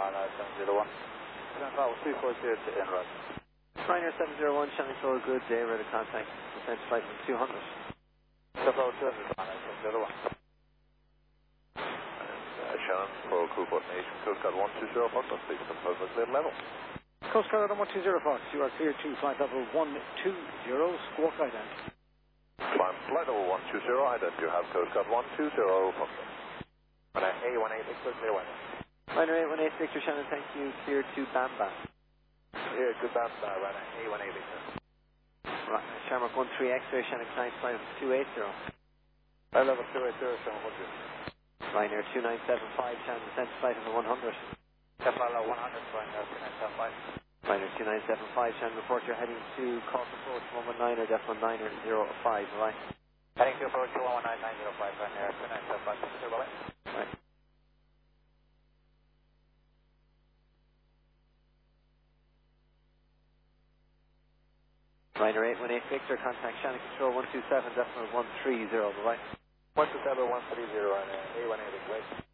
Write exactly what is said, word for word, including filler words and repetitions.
Ryanair seven zero one. Bravo three four zero to Inrod. Ryanair seven zero one, Shannon Control, good day, ready to contact Defence Flight two hundred. Bravo two hundred, Ryanair seven zero one. And uh, Shannon, for crew button Nation, Coast Guard one two zero, Fox, please confirm the clear level. Coast Guard one two zero, Fox, you are clear to flight level one two zero, squawk ident. Climb flight level one two zero, ident, you have Coast Guard one two zero, Fox. Ryanair A one eight, Victor clear one. Ryanair eight one eight, Victor Shannon, thank you, clear to Bamba. Here, good band, uh, Ryanair A one eight, Victor. Right, Shamrock one three X-ray, Shannon Klein, flight two eight zero. Flight level two eight zero, Shannon one hundred. Ryanair two nine seven five, Shannon descent flight of one hundred. Flight level one hundred, Ryanair two nine seven five. Ryanair two nine seven five, Shannon, report you're heading to Cork approach one one nine or decimal nine zero five, right? Heading to approach one one nine nine zero five, Ryanair two nine seven five, Victor, right? Right. Ryanair eight one eight, Victor, contact Shannon Control one two seven, decimal one three zero, right? one two seven one three zero, Ryanair A one eight, right?